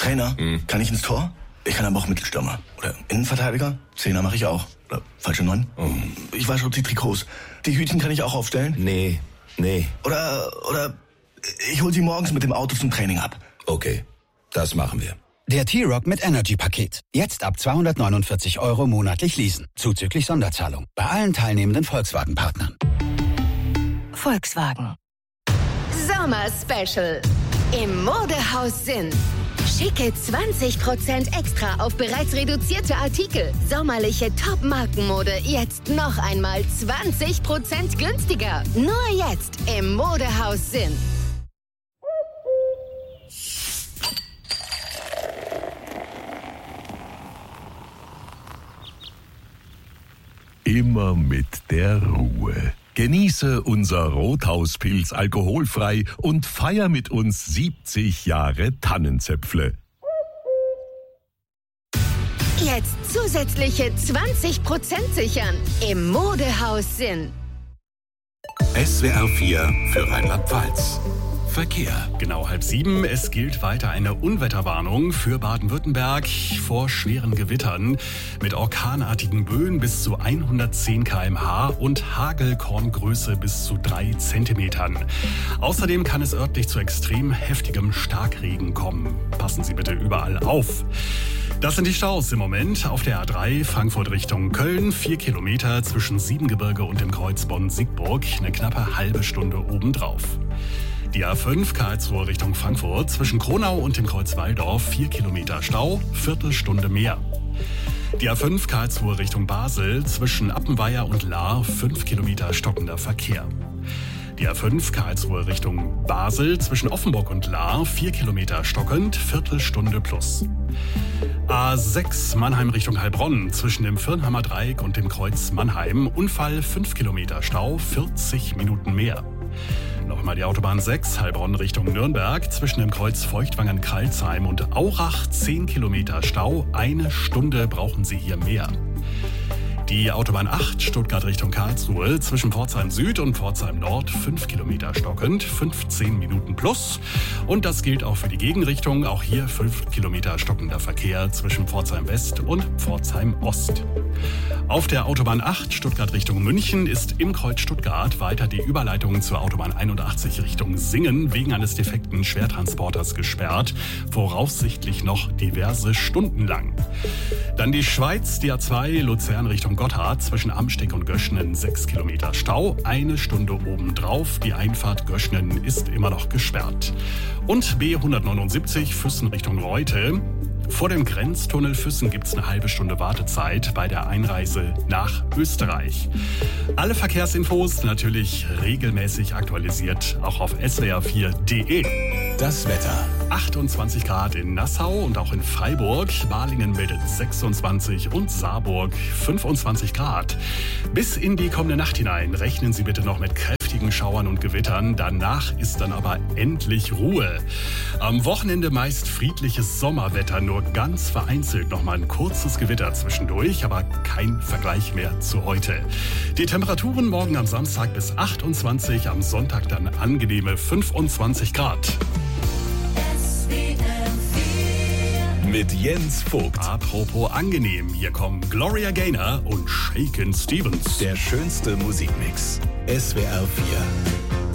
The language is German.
Trainer, kann ich ins Tor? Ich kann aber auch Mittelstürmer. Oder Innenverteidiger? Zehner mache ich auch. Oder falsche 9? Ich wasche die Trikots. Die Hütchen kann ich auch aufstellen? Nee. Oder ich hol sie morgens mit dem Auto zum Training ab. Okay, das machen wir. Der T-Rock mit Energy-Paket. Jetzt ab 249 € monatlich leasen. Zuzüglich Sonderzahlung. Bei allen teilnehmenden Volkswagen-Partnern. Volkswagen. Sommer-Special. Im Modehaus Sinn. Schicke 20% extra auf bereits reduzierte Artikel. Sommerliche Top-Markenmode jetzt noch einmal 20% günstiger. Nur jetzt im Modehaus Sinn. Immer mit der Ruhe. Genieße unser Rothauspilz alkoholfrei und feier mit uns 70 Jahre Tannenzäpfle. Jetzt zusätzliche 20% sichern im Modehaus Sinn. SWR 4 für Rheinland-Pfalz. Verkehr. Genau 6:30. Es gilt weiter eine Unwetterwarnung für Baden-Württemberg vor schweren Gewittern mit orkanartigen Böen bis zu 110 km/h und Hagelkorngröße bis zu 3 Zentimetern. Außerdem kann es örtlich zu extrem heftigem Starkregen kommen. Passen Sie bitte überall auf. Das sind die Staus im Moment auf der A3 Frankfurt Richtung Köln. 4 Kilometer zwischen Siebengebirge und dem Kreuz Bonn-Siegburg. Eine knappe halbe Stunde obendrauf. Die A5 Karlsruhe Richtung Frankfurt zwischen Kronau und dem Kreuz Walldorf 4 Kilometer Stau, Viertelstunde mehr. Die A5 Karlsruhe Richtung Basel zwischen Appenweier und Lahr 5 Kilometer stockender Verkehr. Die A5 Karlsruhe Richtung Basel zwischen Offenburg und Lahr 4 Kilometer stockend, Viertelstunde plus. A6 Mannheim Richtung Heilbronn zwischen dem Firnheimer Dreieck und dem Kreuz Mannheim. Unfall 5 Kilometer Stau, 40 Minuten mehr. Nochmal die Autobahn 6, Heilbronn Richtung Nürnberg, zwischen dem Kreuz Feuchtwangen-Kralsheim und Aurach 10 Kilometer Stau, 1 Stunde brauchen Sie hier mehr. Die Autobahn 8, Stuttgart Richtung Karlsruhe, zwischen Pforzheim Süd und Pforzheim Nord 5 Kilometer stockend, 15 Minuten plus. Und das gilt auch für die Gegenrichtung, auch hier 5 Kilometer stockender Verkehr zwischen Pforzheim West und Pforzheim Ost. Auf der Autobahn 8, Stuttgart Richtung München, ist im Kreuz Stuttgart weiter die Überleitung zur Autobahn 81 Richtung Singen wegen eines defekten Schwertransporters gesperrt, voraussichtlich noch diverse Stunden lang. Dann die Schweiz, die A2 Luzern Richtung Gotthard, zwischen Amsteck und Göschnen 6 Kilometer Stau, 1 Stunde obendrauf. Die Einfahrt Göschnen ist immer noch gesperrt. Und B179 Füssen Richtung Reute. Vor dem Grenztunnel Füssen gibt es eine halbe Stunde Wartezeit bei der Einreise nach Österreich. Alle Verkehrsinfos natürlich regelmäßig aktualisiert, auch auf swr4.de. Das Wetter. 28 Grad in Nassau und auch in Freiburg. Balingen meldet 26 und Saarburg 25 Grad. Bis in die kommende Nacht hinein rechnen Sie bitte noch mit kräftigen Schauern und Gewittern. Danach ist dann aber endlich Ruhe. Am Wochenende meist friedliches Sommerwetter, nur ganz vereinzelt noch mal ein kurzes Gewitter zwischendurch, aber kein Vergleich mehr zu heute. Die Temperaturen morgen am Samstag bis 28, am Sonntag dann angenehme 25 Grad. Mit Jens Vogt. Apropos angenehm, hier kommen Gloria Gaynor und Shakin' Stevens. Der schönste Musikmix. SWR 4.